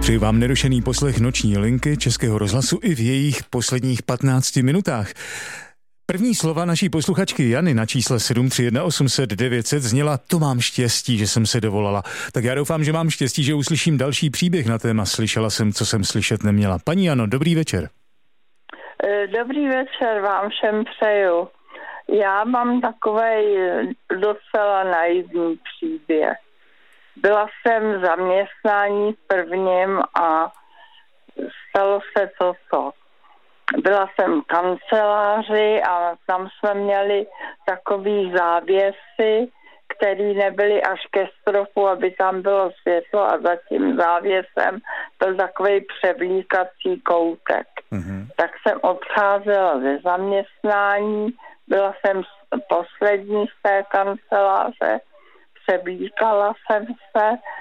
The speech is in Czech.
Přeji vám nerušený poslech Noční linky Českého rozhlasu i v jejich posledních 15 minutách. První slova naší posluchačky Jany na čísle 731 800 900 zněla: to mám štěstí, že jsem se dovolala. Tak já doufám, že mám štěstí, že uslyším další příběh na téma Slyšela jsem, co jsem slyšet neměla. Paní Jano, dobrý večer. Dobrý večer vám všem přeju. Já mám takovej docela naivní příběh. Byla jsem v zaměstnání v prvním a stalo se co. Byla jsem v kanceláři a tam jsme měli takový závěsy, které nebyly až ke stropu, aby tam bylo světlo, a za tím závěsem byl takový převlíkací koutek. Mm-hmm. Tak jsem odcházela ze zaměstnání, byla jsem poslední z té kanceláře, převlíkala jsem se